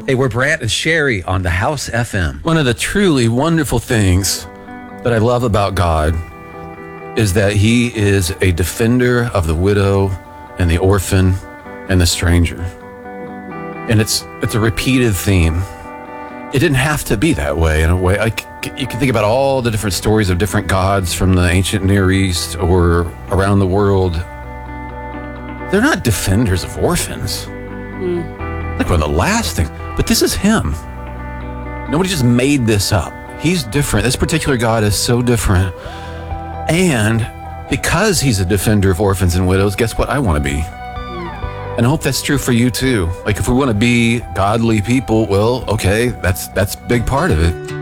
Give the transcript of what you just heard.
Hey, we're Brant and Sherry on the House FM. One of the truly wonderful things that I love about God is that he is a defender of the widow and the orphan and the stranger. And it's a repeated theme. It didn't have to be that way in a way. You can think about all the different stories of different gods from the ancient Near East or around the world. They're not defenders of orphans. Like one of the last things. But this is him. Nobody just made this up. He's different. This particular God is so different. And because he's a defender of orphans and widows, guess what I want to be? And I hope that's true for you too. Like if we want to be godly people, well, okay, that's a big part of it.